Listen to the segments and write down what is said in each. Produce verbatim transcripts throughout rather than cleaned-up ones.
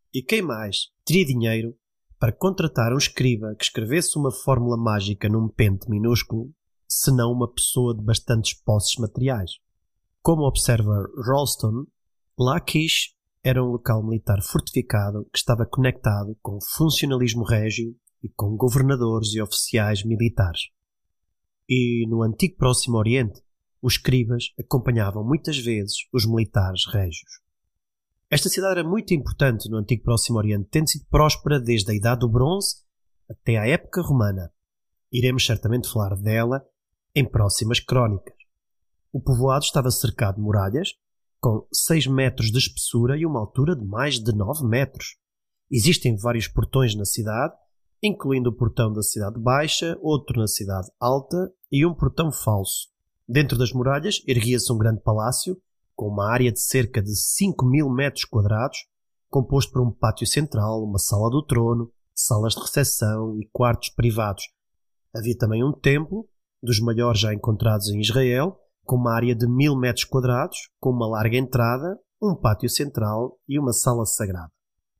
E quem mais teria dinheiro para contratar um escriba que escrevesse uma fórmula mágica num pente minúsculo, senão uma pessoa de bastantes posses materiais? Como observa Ralston, Lachish era um local militar fortificado que estava conectado com funcionalismo régio e com governadores e oficiais militares. E no antigo Próximo Oriente, os escribas acompanhavam muitas vezes os militares régios. Esta cidade era muito importante no antigo Próximo Oriente, tendo sido próspera desde a Idade do Bronze até à época romana. Iremos certamente falar dela em próximas crónicas. O povoado estava cercado de muralhas, com seis metros de espessura e uma altura de mais de nove metros. Existem vários portões na cidade, incluindo o portão da Cidade Baixa, outro na Cidade Alta e um portão falso. Dentro das muralhas erguia-se um grande palácio, com uma área de cerca de cinco mil metros quadrados, composto por um pátio central, uma sala do trono, salas de recepção e quartos privados. Havia também um templo, dos maiores já encontrados em Israel, com uma área de mil metros quadrados, com uma larga entrada, um pátio central e uma sala sagrada.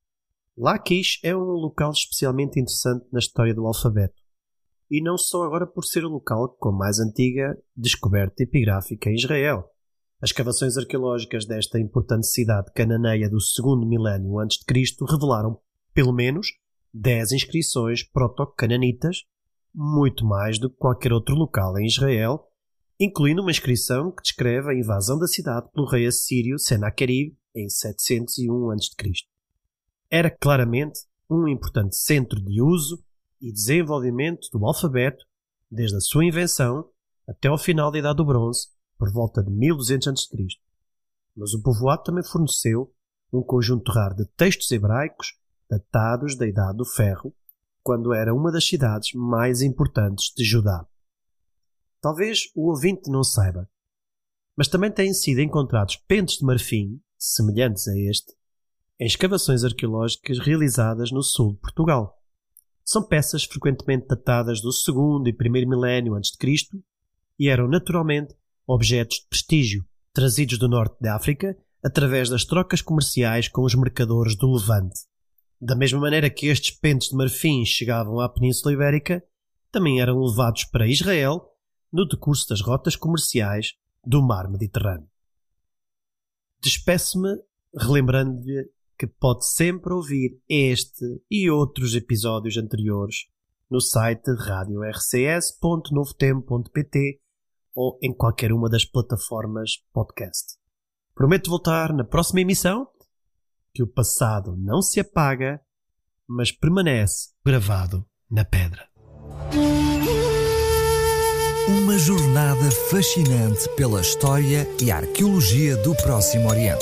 Lachish é um local especialmente interessante na história do alfabeto, e não só agora por ser o local com a mais antiga descoberta epigráfica em Israel. As escavações arqueológicas desta importante cidade cananeia do segundo milénio antes de Cristo revelaram, pelo menos, dez inscrições proto-cananitas, muito mais do que qualquer outro local em Israel, incluindo uma inscrição que descreve a invasão da cidade pelo rei assírio Senaquerib em setecentos e um antes de Cristo. Era claramente um importante centro de uso e desenvolvimento do alfabeto desde a sua invenção até ao final da Idade do Bronze, por volta de mil e duzentos antes de Cristo. Mas o povoado também forneceu um conjunto raro de textos hebraicos datados da Idade do Ferro, quando era uma das cidades mais importantes de Judá. Talvez o ouvinte não saiba, mas também têm sido encontrados pentes de marfim, semelhantes a este, em escavações arqueológicas realizadas no sul de Portugal. São peças frequentemente datadas do segundo e primeiro milénio antes de Cristo e eram naturalmente objetos de prestígio, trazidos do norte da África através das trocas comerciais com os mercadores do Levante. Da mesma maneira que estes pentes de marfim chegavam à Península Ibérica, também eram levados para Israel no decurso das rotas comerciais do mar Mediterrâneo. Despeço-me relembrando-lhe que pode sempre ouvir este e outros episódios anteriores no site radio r c s ponto novo tempo ponto p t ou em qualquer uma das plataformas podcast. Prometo voltar na próxima emissão, que o passado não se apaga, mas permanece gravado na pedra. Uma jornada fascinante pela história e arqueologia do Próximo Oriente.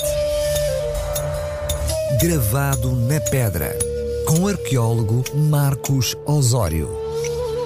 Gravado na pedra, com o arqueólogo Marcos Osório.